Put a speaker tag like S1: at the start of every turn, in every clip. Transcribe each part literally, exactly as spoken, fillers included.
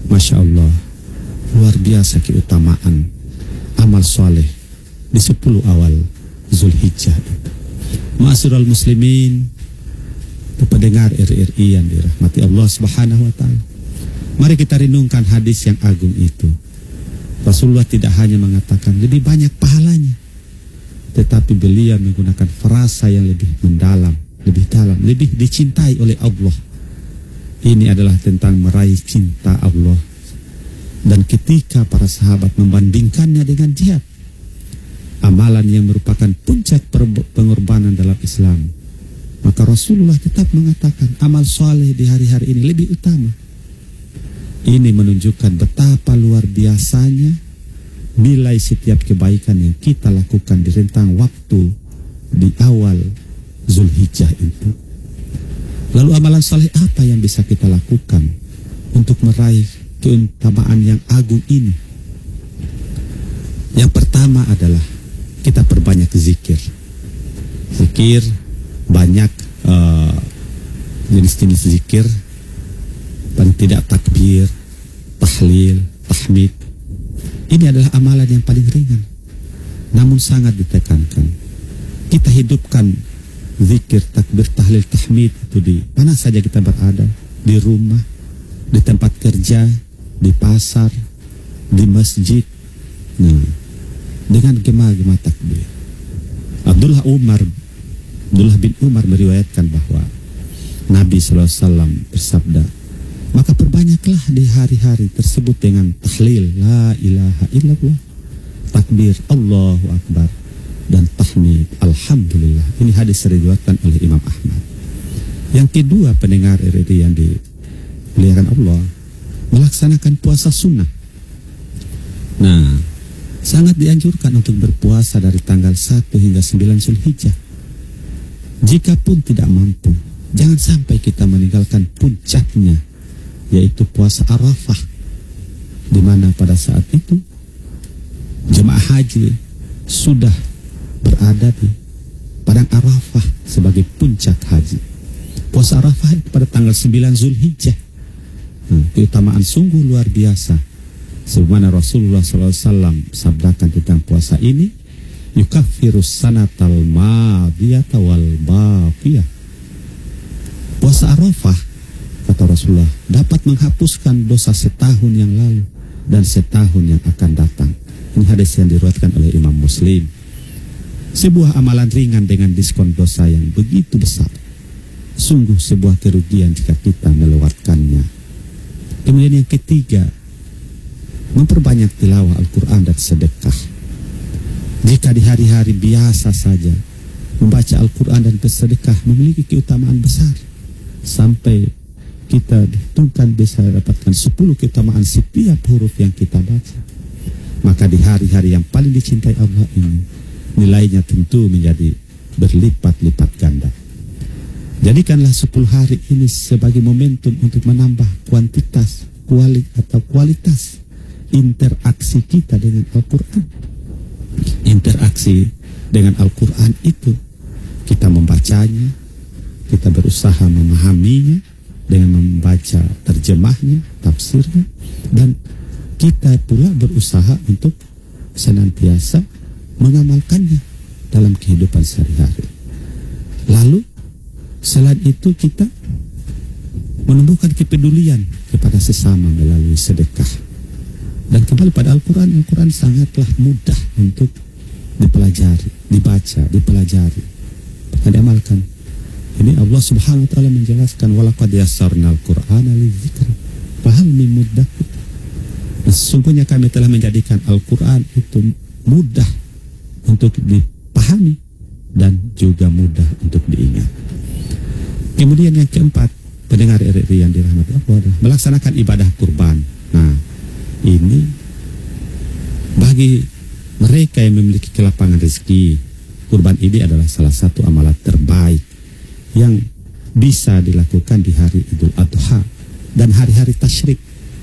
S1: Masya Allah, luar biasa keutamaan amal soleh di sepuluh awal Zulhijjah. Ma'asyiral muslimin, pendengar R R I yang dirahmati Allah Subhanahu wa taala. Mari kita renungkan hadis yang agung itu. Rasulullah tidak hanya mengatakan lebih banyak pahalanya, tetapi beliau menggunakan frasa yang lebih mendalam, lebih dalam, lebih dicintai oleh Allah. Ini adalah tentang meraih cinta Allah. Dan ketika para sahabat membandingkannya dengan jihad, amalan yang merupakan puncak pengorbanan dalam Islam, maka Rasulullah tetap mengatakan amal soleh di hari-hari ini lebih utama. Ini menunjukkan betapa luar biasanya nilai setiap kebaikan yang kita lakukan di rentang waktu di awal Zulhijjah itu. Lalu amalan soleh apa yang bisa kita lakukan untuk meraih keutamaan yang agung ini? Yang pertama adalah kita perbanyak zikir. Zikir banyak uh, jenis-jenis zikir, paling tidak takbir, tahlil, tahmid. Ini adalah amalan yang paling ringan, namun sangat ditekankan. Kita hidupkan zikir, takbir, tahlil, tahmid itu di mana saja kita berada, di rumah, di tempat kerja, di pasar, di masjid. Nah, dengan gema-gema takbir. Abdullah Umar, Abdullah bin Umar meriwayatkan bahwa Nabi shallallahu alaihi wasallam bersabda, maka perbanyaklah di hari-hari tersebut dengan tahlil la ilaha illallah, takbir Allahu Akbar, dan tahmid alhamdulillah. Ini hadis diriwayatkan oleh Imam Ahmad. Yang kedua, pendengar R R I yang dimuliakan Allah, melaksanakan puasa sunnah. Nah, sangat dianjurkan untuk berpuasa dari tanggal satu hingga sembilan Zulhijjah. Jika pun tidak mampu, jangan sampai kita meninggalkan puncaknya, yaitu puasa Arafah, di mana pada saat itu jemaah haji sudah berada di padang Arafah sebagai puncak haji. Puasa Arafah itu pada tanggal sembilan Zulhijjah. Nah, keutamaan sungguh luar biasa. Sebagaimana Rasulullah shallallahu alaihi wasallam sabdakan tentang puasa ini, yukaffirus sanatal madiyata wal baqiyah. Puasa Arafah, kata Rasulullah, dapat menghapuskan dosa setahun yang lalu dan setahun yang akan datang. Ini hadis yang diriwayatkan oleh Imam Muslim. Sebuah amalan ringan dengan diskon dosa yang begitu besar. Sungguh sebuah kerugian jika kita melewatkannya. Kemudian yang ketiga, memperbanyak tilawah Al-Quran dan sedekah. Jika di hari-hari biasa saja membaca Al-Quran dan bersedekah memiliki keutamaan besar, sampai kita dihitungkan bisa dapatkan sepuluh keutamaan setiap huruf yang kita baca, maka di hari-hari yang paling dicintai Allah ini, nilainya tentu menjadi berlipat-lipat ganda. Jadikanlah sepuluh hari ini sebagai momentum untuk menambah kuantitas, kualitas atau kualitas interaksi kita dengan Al-Quran. Interaksi dengan Al-Quran itu, kita membacanya, kita berusaha memahaminya dengan membaca terjemahnya, tafsirnya, dan kita pula berusaha untuk senantiasa mengamalkannya dalam kehidupan sehari-hari. Lalu selain itu kita menumbuhkan kepedulian kepada sesama melalui sedekah. Dan kembali pada Al-Quran, Al-Quran sangatlah mudah untuk dipelajari, dibaca, dipelajari, bahkan diamalkan. Ini Allah Subhanahu wa taala menjelaskan, walaqad yassarnal Qur'ana lidzikri fahal min muddakir. Sesungguhnya kami telah menjadikan Al-Quran itu mudah untuk dipahami dan juga mudah untuk diingat. Kemudian yang keempat, pendengar R R I yang dirahmati Allah, melaksanakan ibadah kurban. Nah, ini bagi mereka yang memiliki kelapangan rezeki, kurban ini adalah salah satu amalan terbaik yang bisa dilakukan di hari Idul Adha dan hari-hari tasyrik,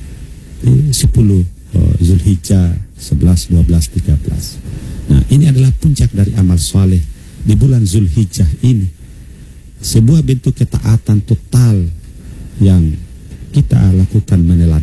S1: sepuluh Zulhijjah, sebelas, dua belas, tiga belas. Nah, ini adalah puncak dari amal soleh di bulan Zulhijjah ini. Sebuah bentuk ketaatan total yang kita lakukan menelan